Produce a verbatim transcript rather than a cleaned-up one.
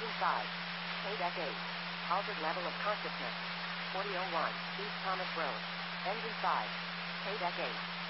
Engine five. K-Deck eight. Altered level of consciousness. forty oh one. East Thomas Road. Engine five. K-Deck eight.